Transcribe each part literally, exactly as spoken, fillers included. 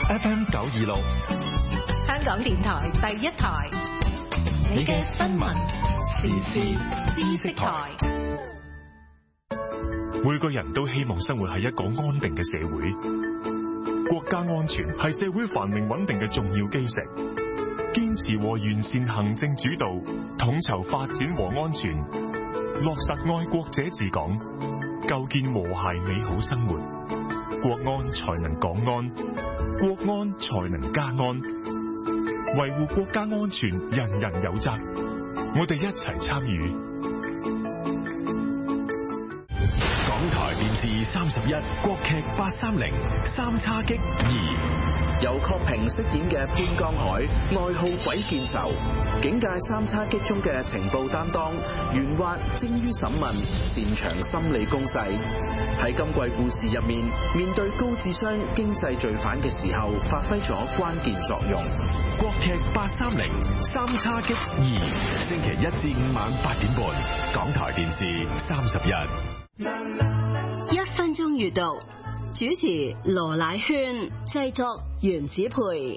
F M 九二六， 香港電台第一台，你嘅新聞時事知識台。 每個人都希望生活喺一個安定嘅社會，國家安全係社會繁榮穩定嘅重要基石。堅持和完善行政主導，統籌發展和安全，落實愛國者治港，構建和諧美好生活，國安才能港安，國安才能家安。維護國家安全，人人有責，我哋一齊參與。 港台電視三十一，國劇八三零三叉戟二， 由郝平飾演嘅潘江海，愛好鬼見愁，警界三叉戟中嘅情報擔當，圓滑精於審問，擅長心理攻勢。喺今季故事入面，面對高智商經濟罪犯嘅時候，發揮咗關鍵作用。 國劇八三零三叉戟二，星期一至五晚八點半，港台電視三十一。 一分鐘閱讀，主持羅乃萱，製作袁子培。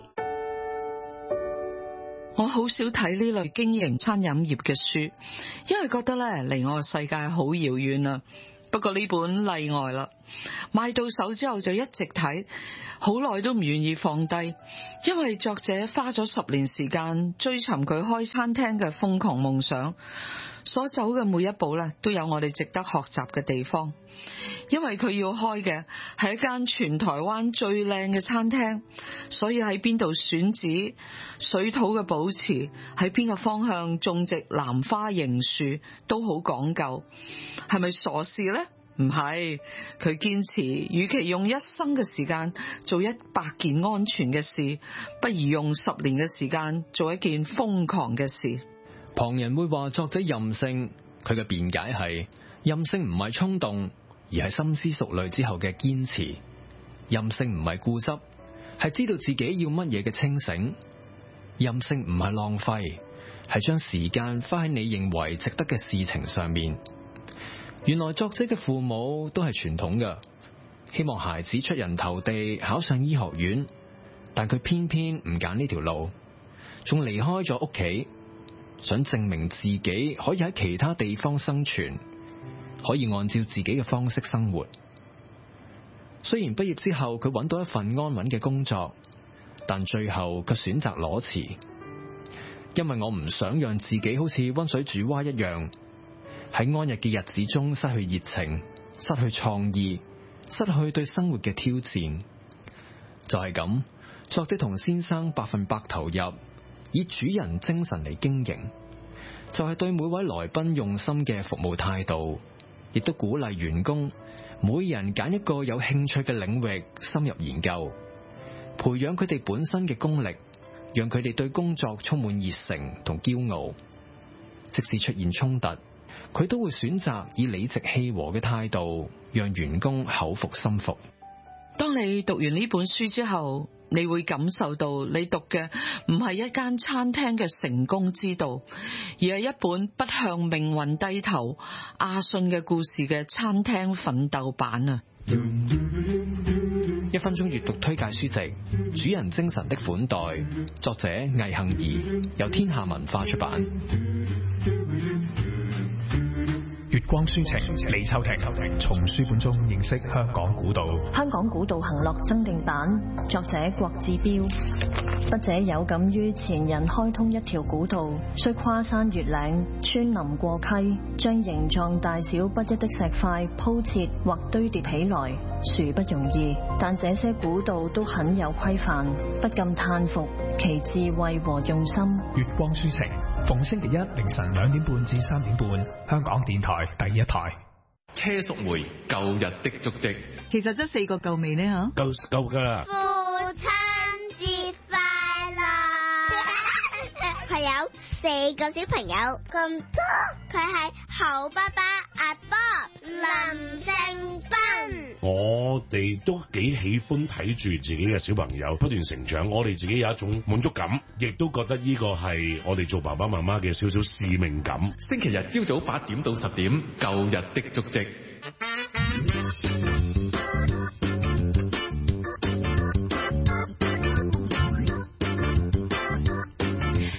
我好少睇呢類經營餐飲業嘅書，因為覺得咧離我嘅世界好遙遠啊。不過呢本例外啦，買到手之後就一直睇，好耐都唔願意放低，因為作者花咗十年時間追尋佢開餐廳嘅瘋狂夢想，所走嘅每一步咧都有我哋值得學習嘅地方。因為佢要開嘅係一間全台灣最靚嘅餐廳，所以喺邊度選址、水土嘅保持，喺邊個方向種植蘭花榕樹都好講究。係咪傻事呢？唔係，佢堅持與其用一生嘅時間做一百件安全嘅事，不如用十年嘅時間做一件瘋狂嘅事。 旁人會話作者任性，佢嘅辯解係任性唔係衝動，而係深思熟慮之後嘅堅持。任性唔係固執，係知道自己要乜嘢嘅清醒。任性唔係浪費，係將時間花喺你認為值得嘅事情上面。原來作者嘅父母都係傳統嘅，希望孩子出人頭地，考上醫學院，但佢偏偏唔揀呢條路，仲離開咗屋企，想證明自己可以喺其他地方生存，可以按照自己嘅方式生活。雖然畢業之後佢揾到一份安穩嘅工作，但最後佢選擇裸辭，因為我唔想讓自己好似溫水煮蛙一樣，喺安逸嘅日子中失去熱情，失去創意，失去對生活嘅挑戰。就係咁，作者同先生百分百投入，以主人精神嚟經營，就係對每位來賓用心嘅服務態度，亦都鼓勵員工每人揀一個有興趣嘅領域深入研究，培養佢哋本身嘅功力，讓佢哋對工作充滿熱誠同驕傲。即使出現衝突，佢都會選擇以理直氣和嘅態度，讓員工口服心服。 當你讀完呢本書之後，你會感受到你讀嘅唔係一間餐廳嘅成功之道，而係一本不向命運低頭阿信嘅故事嘅餐廳奮鬥版啊！ 一分鐘閱讀推介書籍《主人精神的款待》，作者魏幸儀，由天下文化出版。 月光書情，李秋婷從書本中認識香港古道。 香港古道行樂增訂版，作者郭志標。筆者有感於前人開通一條古道，需跨山越嶺，穿林過溪，將形狀大小不一的石塊鋪設或堆疊起來，殊不容易。但這些古道都很有規範，不禁嘆服其智慧和用心。 月光書情，逢星期一凌晨兩點半至三點半，香港電台第一台。 車淑梅舊日的足跡， 其實真四個夠未呢吓？ 夠夠噶啦！ 父親節快樂！佢有四個小朋友咁多，佢係猴爸爸阿波林正斌。 我哋都幾喜歡睇住自己嘅小朋友不斷成長，我哋自己有一種滿足感，亦都覺得呢個係我哋做爸爸媽媽嘅少少使命感。 星期日朝早八點到十點，舊日的足跡。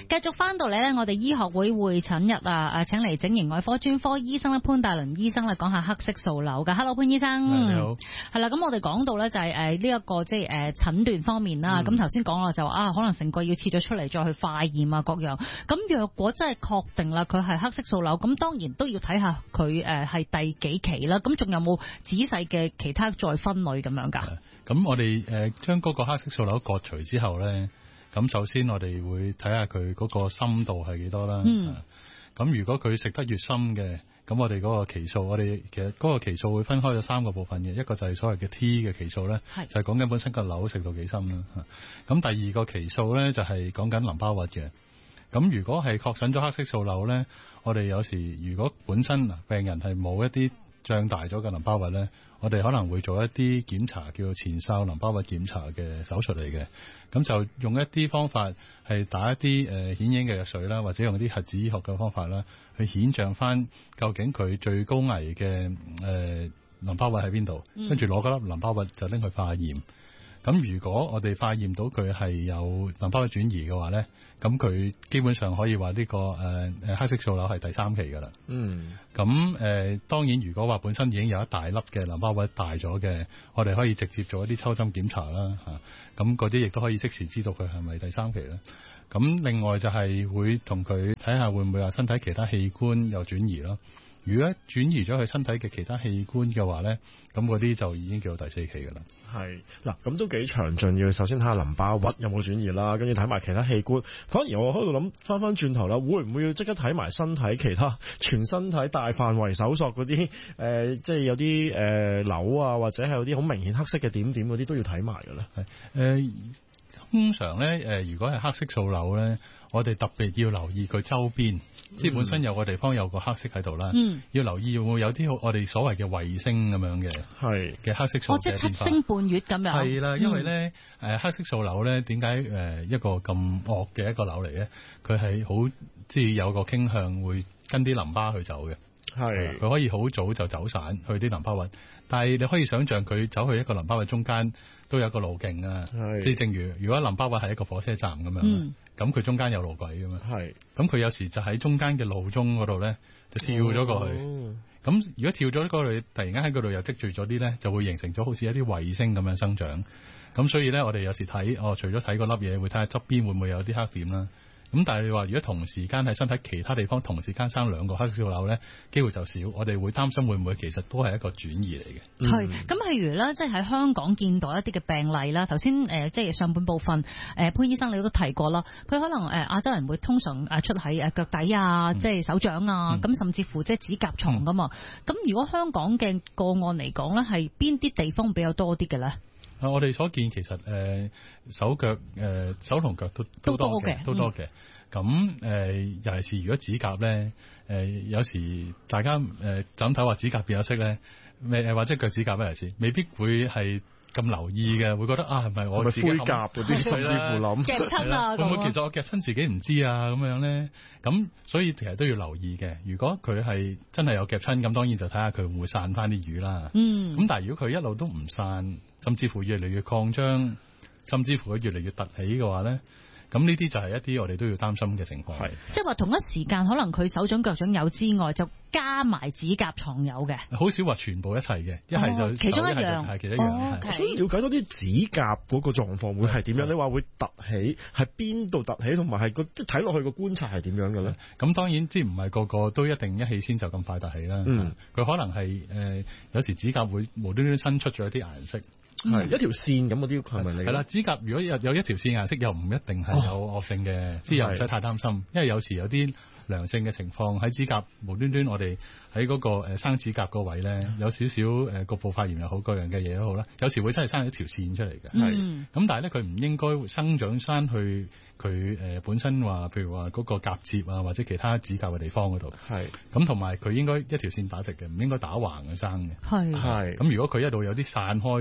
繼續翻到嚟咧，我哋醫學會會診日啊，誒請嚟整形外科專科醫生咧潘大倫醫生咧講下黑色素瘤嘅。Hello 潘醫生， 你好。 係啦，咁我哋講到咧就係誒呢一個即係誒診斷方面啦。咁頭先講啦就話啊，可能成個要切咗出嚟再去化驗啊各樣。咁若果真係確定啦佢係黑色素瘤，咁當然都要睇下佢誒係第幾期啦。咁仲有冇仔細嘅其他再分類咁樣㗎？ 咁我哋誒將嗰個黑色素瘤割除之後咧，咁首先我哋會睇下佢嗰個深度係幾多啦。嗯。咁如果佢食得越深嘅，咁我哋嗰個期數，我哋其實嗰個期數會分開咗三個部分嘅，一個就係所謂嘅 T 嘅期數咧，就係講緊本身個瘤食到幾深啦。咁第二個期數咧就係講緊淋巴核嘅。咁如果係確診咗黑色素瘤咧，我哋有時如果本身病人係冇一啲脹大咗嘅淋巴核咧，我哋可能會做一啲檢查叫做前哨淋巴核檢查嘅手術嚟嘅。咁就用一啲方法係打一啲誒顯影嘅藥水啦，或者用啲核子醫學嘅方法啦，去顯像翻究竟佢最高危嘅誒淋巴核喺邊度，跟住攞嗰粒淋巴核就拎去化驗。咁如果我哋化驗到佢係有淋巴核轉移嘅話咧，咁佢基本上可以話呢、這個誒誒、呃、黑色素瘤係第三期㗎啦。嗯。咁誒、呃、當然，如果話本身已經有一大粒嘅淋巴核大咗嘅，我哋可以直接做一啲抽針檢查啦嚇。咁嗰啲亦都可以即時知道佢係咪第三期咧。咁另外就係會同佢睇下會唔會話身體其他器官有轉移咯。如果轉移咗佢身體嘅其他器官嘅話咧，咁嗰啲就已經叫做第四期㗎啦。 係嗱，咁都幾詳盡，要首先睇下淋巴核有冇轉移啦，跟住睇埋其他器官。反而我喺度諗翻翻轉頭啦，會唔會要即刻睇埋身體其他全身體大範圍搜索嗰啲誒，即係有啲誒瘤啊，或者係有啲好明顯黑色嘅點點嗰啲都要睇埋㗎咧？係誒、 呃，通常咧誒、呃，如果係黑色素瘤咧，我哋特別要留意佢周邊。即係本身有個地方有個黑色喺度啦，嗯、要留意會唔會有啲我哋所謂嘅衛星咁樣嘅，係嘅黑色素嘅變化。 哦，即係七星半月咁樣。係啦， 因為咧誒、嗯、黑色素瘤咧點解誒一個咁惡嘅一個瘤嚟咧？佢係好即係有個傾向會跟啲淋巴去走嘅。係，佢可以好早就走散去啲淋巴核，但係你可以想象佢走去一個淋巴核中間都有一個路徑啊。即係正如如果淋巴核係一個火車站咁樣，咁佢、嗯、中間有路軌噶嘛。係，咁佢有時就喺中間嘅路中嗰度咧，就跳咗過去。咁、哦、如果跳咗過去，突然間喺嗰度又積聚咗啲咧，就會形成咗好似一啲衛星咁樣生長。咁所以咧，我哋有時睇哦，除咗睇嗰粒嘢，會睇下側邊會唔會有啲黑點啦。咁但係你話如果同時間喺身體其他地方同時間生兩個黑色素瘤咧，機會就少。我哋會擔心會唔會其實都係一個轉移嚟嘅。係、嗯，咁譬如咧，即係喺香港見到一啲嘅病例啦。頭先誒，即係上半部分誒、呃，潘醫生你都提過啦。佢可能誒亞洲人會通常誒出喺誒腳底啊，嗯、即係手掌啊，咁、嗯、甚至乎即係指甲床噶嘛。咁、嗯、如果香港嘅個案嚟講咧，係邊啲地方比較多啲嘅咧？啊！我哋所見其實誒、呃、手腳誒、呃、手同腳都都多嘅，都多嘅。咁誒、嗯呃、尤其是如果指甲咧，誒、呃、有時大家誒就咁睇話指甲變咗色咧，誒或者腳指甲咧，尤其是未必會係咁留意嘅，會覺得啊係咪我自己灰甲嗰啲，甚至乎諗夾親啊， 會唔會其實我夾親自己唔知啊咁樣咧？咁所以其實都要留意嘅。如果佢係真係有夾親，咁當然就睇下佢會唔會散翻啲瘀啦。嗯。咁但係如果佢一路都唔散，甚至乎越嚟越擴張，甚至乎佢越嚟越凸起嘅話咧，咁呢啲就係一啲我哋都要擔心嘅情況。係， 即係話同一時間可能佢手掌腳掌有之外，就加埋指甲床有嘅。 好少話全部一齊嘅，一係就、哦、 其中一樣， 係其中一樣。 哦 okay、 所以了解多啲指甲嗰個狀況會係點樣？你話會凸起，係邊度凸起，同埋係個即係睇落去個觀察係點樣嘅咧？ 咁當然即係唔係個個都一定一起先就咁快凸起啦。嗯，佢可能係誒、呃、有時指甲會無端端伸出咗一啲顏色。 係、嗯、一條線咁嗰啲係咪嚟？係啦，指甲如果有有一條線顏色，又唔一定係有惡性嘅，即係又唔使太擔心。因為有時有啲良性嘅情況喺指甲無端端，我哋喺嗰個誒生指甲個位咧，有少少誒局部發炎又好，各樣嘅嘢都好啦。有時會真係生一條線出嚟嘅。係咁、嗯，但係咧佢唔應該生長翻去佢誒本身話，譬如話嗰個夾接啊，或者其他指甲嘅地方嗰度。係咁，同埋佢應該一條線打直嘅，唔應該打橫嘅生嘅。係係咁，如果佢一度有啲散開嘅情況。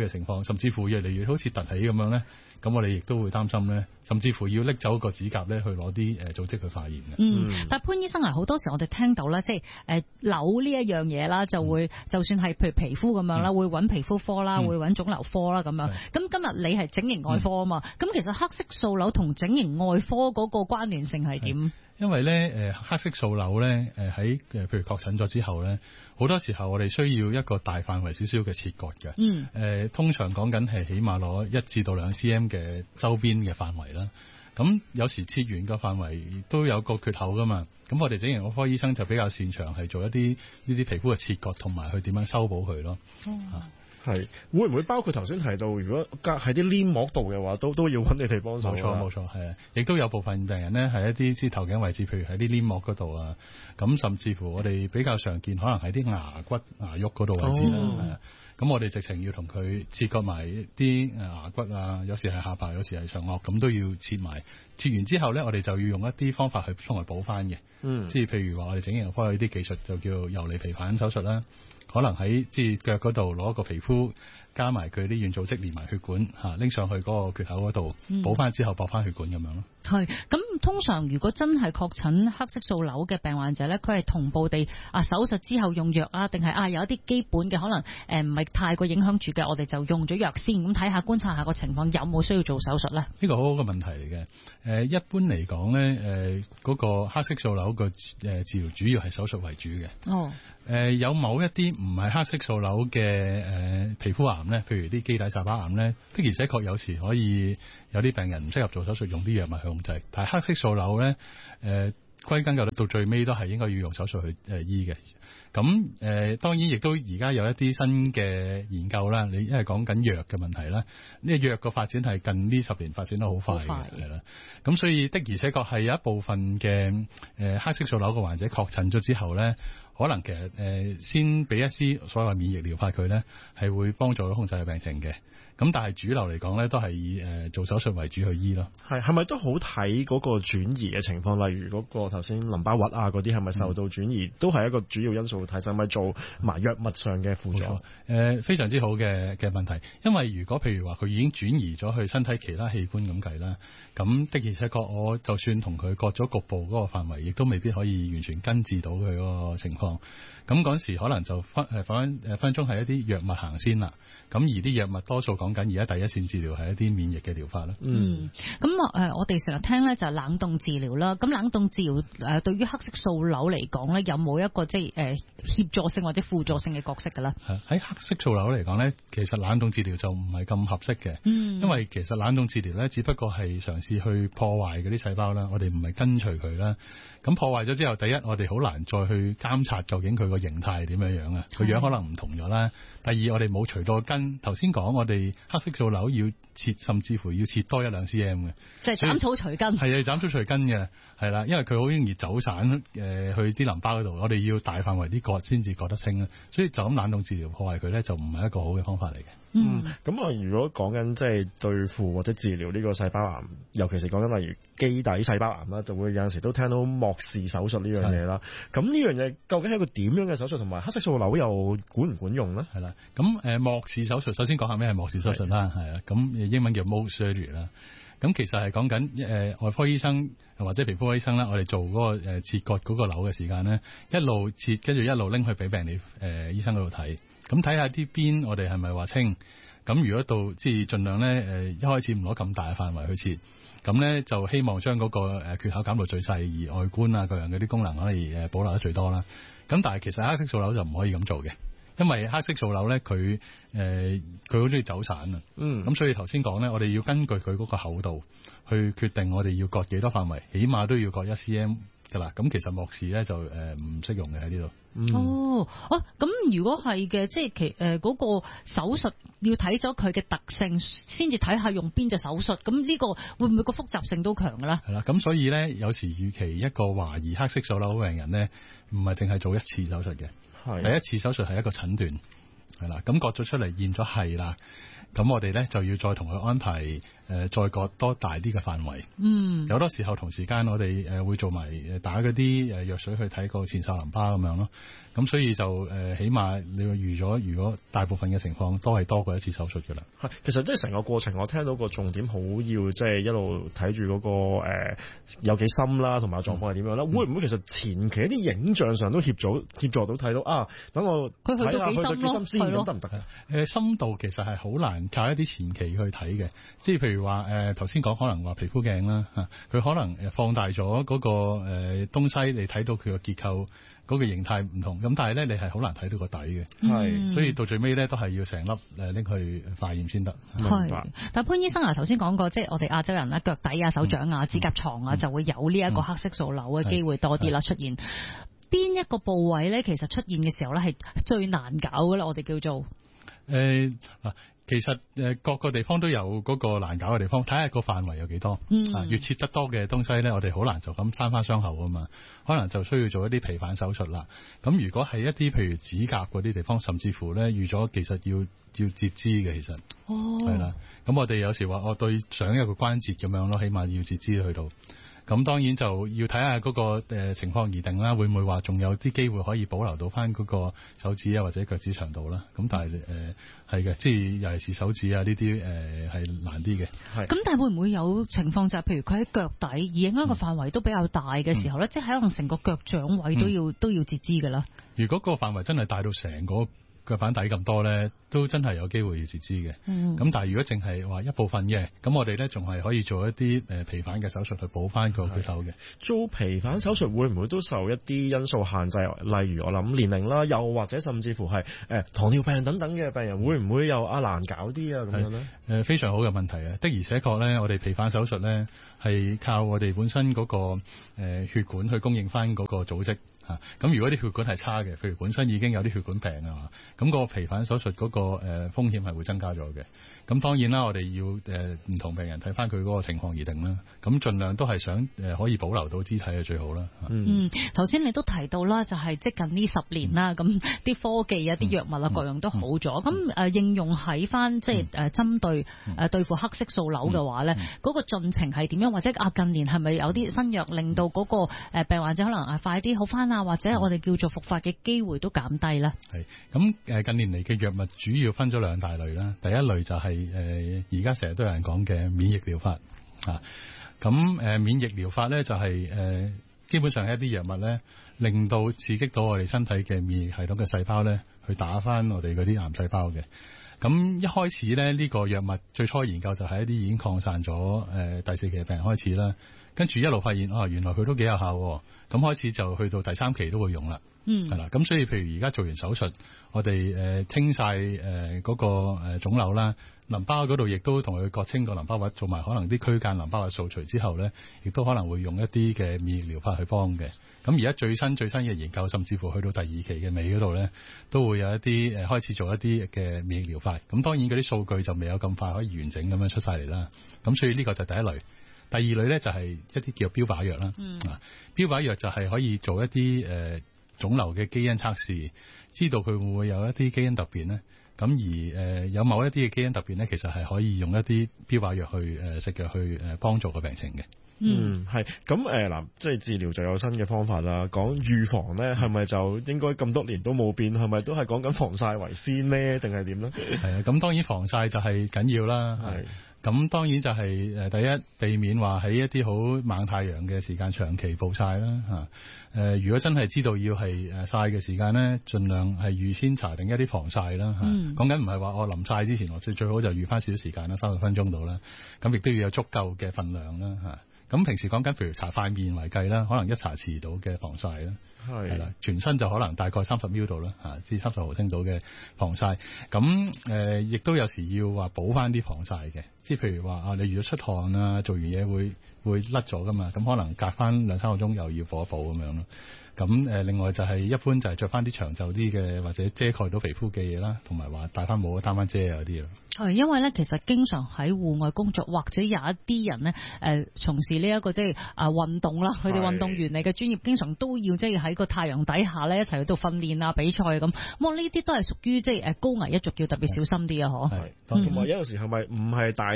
甚至乎越嚟越好似凸起咁樣咧，咁我哋亦都會擔心咧，甚至乎要拎走個指甲咧去攞啲誒組織去化驗嘅。 嗯，但潘醫生啊，好多時我哋聽到咧，即係誒瘤呢一樣嘢啦，就會、嗯、就算係譬如皮膚咁樣啦、嗯，會揾皮膚科啦，嗯、會揾腫瘤科啦咁樣。咁、嗯、今日你係整形外科啊嘛，咁、嗯、其實黑色素瘤同整形外科嗰個關聯性係點？ 因為咧，誒黑色素瘤咧，誒喺誒譬如確診咗之後咧，好多時候我哋需要一個大範圍少少嘅切割嘅。嗯。誒、呃，通常講緊係起碼攞一至到兩 cm 嘅周邊嘅範圍啦。咁有時切完個範圍都有個缺口噶嘛。咁我哋整形外科醫生就比較擅長係做一啲呢啲皮膚嘅切割，同埋去點樣修補佢咯。嗯。啊係會唔會包括頭先提到，如果隔喺啲黏膜度嘅話，都都要揾你哋幫手？冇錯冇錯，係啊，亦都有部分病人咧係一啲即係頭頸位置，譬如喺啲黏膜嗰度啊，咁甚至乎我哋比較常見，可能喺啲牙骨牙肉嗰度位置啦，係啊，咁我哋直情要同佢切割埋啲牙骨啊，有時係下巴，有時係上顎，咁都要切埋。切完之後咧，我哋就要用一啲方法去幫佢補翻嘅。嗯，即係譬如話我哋整形外科有啲技術就叫游離皮瓣手術啦。可能喺即係腳嗰度攞個皮膚加埋佢啲軟組織連埋血管嚇，拎上去嗰個缺口嗰度補翻之後駁翻血管咁樣咯。 係咁，通常如果真係確診黑色素瘤嘅病患者咧，佢係同步地啊手術之後用藥啊，定係啊有一啲基本嘅可能誒唔係太過影響住嘅，我哋就用咗藥先，咁睇下觀察下個情況有冇需要做手術咧？ 呢個好好嘅問題嚟嘅。誒一般嚟講咧，誒嗰個黑色素瘤個誒治療主要係手術為主嘅。哦。誒有某一啲唔係黑色素瘤嘅誒皮膚癌咧，譬如啲基底細胞癌咧，的而且確有時可以有啲病人唔適合做手術，用啲藥物去控制。但係黑色素瘤咧，誒歸根究底到最尾都係應該要用手術去誒醫嘅。咁誒、呃、當然亦都而家有一啲新嘅研究啦，你因為講緊藥嘅問題啦，呢個藥嘅發展係近呢十年發展得好快嘅，係啦。咁所以的而且確係有一部分嘅誒、呃、黑色素瘤嘅患者確診咗之後咧，可能其實誒、呃、先俾一啲所謂免疫療法佢咧，係會幫助到控制嘅病情嘅。咁但係主流嚟講咧，都係以誒、呃、做手術為主去醫咯。係係咪都好睇嗰個轉移嘅情況？例如嗰個頭先淋巴核啊嗰啲，係咪受到轉移？嗯、都係一個主要因素。睇係咪做埋藥物上嘅輔助？誒、呃，非常之好嘅嘅問題。因為如果譬如話佢已經轉移咗去身體其他器官咁計啦，咁的而且確，我就算同佢割咗局部嗰個範圍，亦都未必可以完全根治到佢嗰個情況。咁嗰時可能就分誒分誒分鐘係一啲藥物行先啦。咁而啲藥物多數講緊而家第一線治療係一啲免疫嘅療法啦。嗯， 咁誒、呃、我哋成日聽咧就係冷凍治療啦。咁冷凍治療誒、呃、對於黑色素瘤嚟講咧，有冇一個即係誒協助性或者輔助性嘅角色㗎咧？ 喺黑色素瘤嚟講咧，其實冷凍治療就唔係咁合適嘅。嗯，因為其實冷凍治療咧，只不過係嘗試去破壞嗰啲細胞啦，我哋唔係根除佢啦。咁破壞咗之後，第一我哋好難再去監察究竟佢個形態係點樣樣啊，個樣可能唔同咗啦。第二我哋冇除到根，頭先講我哋黑色素瘤要切，甚至乎要切多一兩 cm 嘅， 即係斬草除根。係啊，斬草除根嘅，係啦，因為佢好容易走散誒、呃、去啲淋巴嗰度，我哋要大範圍啲割先至割得清啦。所以就咁冷凍治療破壞佢咧，就唔係一個好嘅方法嚟嘅。 嗯，咁啊，如果講緊即係對付或者治療呢個細胞癌，尤其是講緊例如基底細胞癌啦，就會有陣時都聽到莫氏手術呢樣嘢啦。咁呢樣嘢究竟係一個點樣嘅手術，同埋黑色素瘤又管唔管用咧？ 係啦，咁誒莫氏手術，首先講下咩係莫氏手術啦，係啊，咁英文叫 Mohs surgery 啦。咁其實係講緊誒外科醫生或者皮膚科醫生啦，我哋做嗰個誒切割嗰個瘤嘅時間咧，一路切跟住一路拎去俾病理誒醫生嗰度睇。咁睇下啲邊，我哋係咪話清？咁如果到即係盡量咧，誒一開始唔攞咁大嘅範圍去切，咁咧就希望將嗰個誒缺口減到最細，而外觀啊各樣嗰啲功能可以誒保留得最多啦。咁但係其實黑色素瘤就唔可以咁做嘅，因為黑色素瘤咧佢誒佢好中意走散啊。嗯。咁所以頭先講咧，我哋要根據佢嗰個厚度去決定我哋要割幾多範圍，起碼都要割一 cm。噶啦，咁其實莫氏咧就誒唔適用嘅喺呢度。 嗯、哦，哦，咁如果係嘅，即係其誒嗰個手術要睇咗佢嘅特性，先至睇下用邊隻手術。咁呢個會唔會個複雜性都強嘅咧？ 係啦，咁所以咧，有時預期一個懷疑黑色素瘤嘅病人咧，唔係淨係做一次手術嘅。係第一次手術係一個診斷，係啦，咁割咗出嚟驗咗係啦。咁我哋咧就要再同佢安排誒、呃，再割多大啲嘅範圍。嗯，有好多時候同時間我哋誒會做埋誒打嗰啲誒藥水去睇個前哨淋巴咁樣咯。 咁所以就誒、呃、起碼你預咗，如果大部分嘅情況都係多過一次手術㗎啦。 係，其實即係成個過程，我聽到個重點好要即係一路睇住嗰個誒、呃、有幾深啦，同埋狀況係點樣啦、嗯。會唔會其實前期一啲影像上都協助協助到睇到啊？等我佢去到幾深咯， 係咯，得唔得啊？ 誒深度其實係好難靠一啲前期去睇嘅，即係譬如話誒頭先講可能話皮膚鏡啦嚇，佢可能誒放大咗嗰個誒東西嚟睇到佢個結構。嗰、那個形態唔同，咁但係咧，你係好難睇到個底嘅，係、嗯，所以到最尾咧都係要成粒誒拎去化驗先得。 係，但潘醫生啊，頭先講過，即係我哋亞洲人咧，腳底啊、手掌啊、嗯、指甲床啊，嗯、就會有呢一個黑色素瘤嘅機會多啲啦出現。邊一個部位咧，其實出現嘅時候咧係最難搞嘅咧？我哋叫做誒嗱。其實誒各個地方都有嗰個難搞嘅地方，睇下個範圍有幾多。嗯，啊越切得多嘅東西咧，我哋好難就咁閂翻傷口啊嘛，可能就需要做一啲皮瓣手術啦。咁如果係一啲譬如指甲嗰啲地方，甚至乎咧預咗其實要要截肢嘅，其實哦係啦。咁我哋有時話我對上一個關節咁樣咯，起碼要截肢去到。咁當然就要睇下嗰個誒情況而定啦，會唔會話仲有啲機會可以保留到翻嗰個手指啊或者腳趾長度啦？咁但係誒係嘅，即係尤其是手指啊呢啲誒係難啲嘅。係。咁但係會唔會有情況就係譬如佢喺腳底而影響個範圍都比較大嘅時候咧，嗯、即係可能成個腳掌位都要、嗯、都要截肢㗎啦？ 如果個範圍真係大到成個腳板底咁多咧，都真係有機會要截肢嘅。咁、嗯、但係如果淨係話一部分嘅，咁我哋咧仲係可以做一啲誒皮瓣嘅手術去補翻個缺口嘅。 做皮瓣手術會唔會都受一啲因素限制？例如我諗年齡啦，又或者甚至乎係誒糖尿病等等嘅病人，會唔會又啊難搞啲啊咁樣咧？ 誒非常好嘅問題啊！的而且確咧，我哋皮瓣手術咧係靠我哋本身嗰個誒血管去供應翻嗰個組織。咁如果啲血管係差嘅，譬如本身已經有啲血管病啊，咁個皮瓣手術嗰個誒風險係會增加咗嘅。咁當然啦，我哋要誒唔同病人睇翻佢嗰個情況而定啦。咁盡量都係想誒可以保留到肢體係最好啦。 嗯，頭先你都提到啦，就係即近呢十年啦，咁、嗯、啲科技啊、啲藥物啊、嗯、各樣都好咗。咁、嗯、誒、呃、應用喺翻即係誒針對誒、呃、對付黑色素瘤嘅話咧，嗰、嗯嗰個進程係點樣？或者啊近年係咪有啲新藥令到嗰個誒病患者可能啊快啲好翻啊？或者我哋叫做復發嘅機會都減低咧？ 係咁誒近年嚟嘅藥物主要分咗兩大類啦。第一類就係、是誒而家成日都有人講嘅免疫療法啊，咁誒免疫療法咧就係誒基本上係一啲藥物咧，令到刺激到我哋身體嘅免疫系統嘅細胞咧，去打返我哋嗰啲癌細胞嘅。咁一開始咧呢個藥物最初研究就係一啲已經擴散咗誒第四期嘅病人開始啦，跟住一路發現啊原來佢都幾有效，咁開始就去到第三期都會用啦。嗯，係啦，咁所以譬如而家做完手術，我哋誒清晒誒嗰個誒腫瘤啦，淋巴嗰度亦都同佢割清個淋巴核，做埋可能啲區間淋巴核掃除之後咧，亦都可能會用一啲嘅免疫療法去幫嘅。咁而家最新最新嘅研究，甚至乎去到第二期嘅尾嗰度咧，都會有一啲誒開始做一啲嘅免疫療法。咁當然嗰啲數據就未有咁快可以完整咁樣出晒嚟啦。咁所以呢個就係第一類。第二類咧就係一啲叫標靶藥啦。嗯，啊，標靶藥就係可以做一啲誒。呃腫瘤嘅基因測試，知道佢會唔會有一啲基因突變咧？咁而誒、呃、有某一啲嘅基因突變咧，其實係可以用一啲標靶藥去誒食藥去誒幫助個病情嘅。 嗯，係咁誒嗱，即係治療就有新嘅方法啦。講預防咧，係咪就應該咁多年都冇變？係咪都係講緊防曬為先咧，定係點咧？ 係啊，咁當然防曬就係緊要啦。係。咁當然就係誒第一，避免話喺一啲好猛太陽嘅時間長期暴曬啦嚇。誒如果真係知道要係誒曬嘅時間咧，盡量係預先搽定一啲防曬啦嚇。講緊唔係話我臨曬之前，我最最好就預翻少少時間啦，三十分鐘到啦。咁亦都要有足夠嘅份量啦嚇。咁平時講緊譬如搽塊面為計啦，可能一茶匙到嘅防曬啦。係啦，全身就可能大概三十 ml 度啦，嚇至三十毫升度嘅防曬。咁誒，亦、呃、都有時要話補翻啲防曬嘅，即係譬如話啊，你如果出汗啊，做完嘢會會甩咗噶嘛，咁可能隔翻兩三個鐘又要補一補咁樣咯。咁誒，另外就係一般就係着翻啲長袖啲嘅或者遮蓋到皮膚嘅嘢啦，同埋話戴翻帽、擔翻遮啊嗰啲咯。 係因為咧，其實經常喺戶外工作，或者有一啲人咧，誒、呃、從事呢、這、一個即係啊運動啦，佢哋運動員嚟嘅專業，經常都要即係喺個太陽底下咧一齊去到訓練啊、比賽啊咁。咁呢啲都係屬於即係誒高危一族，要特別小心啲啊！嗬。係， 同埋有陣時係咪唔係大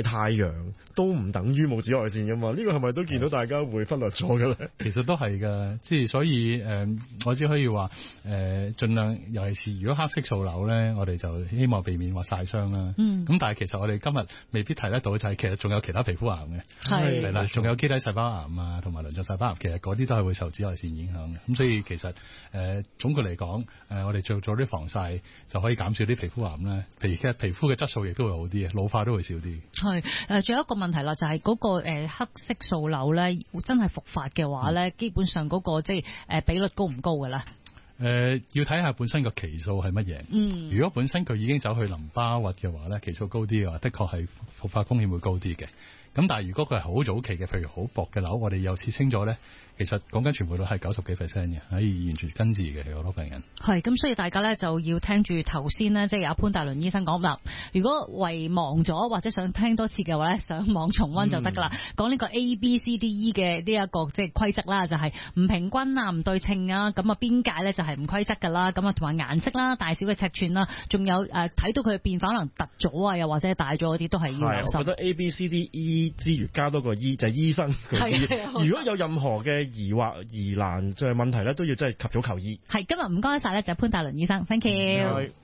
太陽都唔等於冇紫外線噶嘛？呢、這個係咪都見到大家會忽略咗嘅咧？ 其實都係㗎，即係所以誒、呃，我只可以話誒，盡、呃、量尤其是如果黑色素瘤咧，我哋就希望避免話曬傷啦。嗯。咁但係其實我哋今日未必提得到，就係其實仲有其他皮膚癌嘅。係。係啦，仲有基底細胞癌啊，同埋鱗狀細胞癌，其實嗰啲都係會受紫外線影響嘅。咁所以其實誒、呃、總括嚟講，誒、呃、我哋做咗啲防曬就可以減少啲皮膚癌咧。譬如其實皮膚嘅質素亦都會好啲嘅，老化都會少啲。係誒，仲有一個問題啦，就係、是、嗰、那個誒、呃、黑色素瘤咧，真係復發嘅話咧、嗯，基本上嗰、那個即係誒比率高唔高㗎啦？誒、呃，要睇下本身個期數係乜嘢。嗯，如果本身佢已經走去淋巴核嘅話咧，期數高啲嘅話，的確係復發風險會高啲嘅。咁但係如果佢係好早期嘅，譬如好薄嘅瘤，我哋又切清咗咧，其實講緊存活率係九十幾 percent 嘅，可以完全根治嘅好多病人。係咁，所以大家咧就要聽住頭先呢，即係阿潘大倫醫生講啦。如果遺忘咗或者想聽多次嘅話咧，上網重溫就得噶啦。講、嗯、呢個 A B C D E 嘅呢一個即係規則啦，就係、是、唔平均啊、唔對稱啊，咁啊邊界咧就係唔規則噶啦。咁啊同埋顏色啦、大小嘅尺寸啦，仲有誒睇、呃、到佢嘅變化可能突咗啊，又或者大咗嗰啲都係要留心。我覺得 A B C D E 之餘加多個醫就係、是、醫生嘅醫。如果有任何嘅疑惑疑難即係問題咧，都要真係及早求醫。係今日唔該晒咧，就係潘大倫醫生 ，thank you。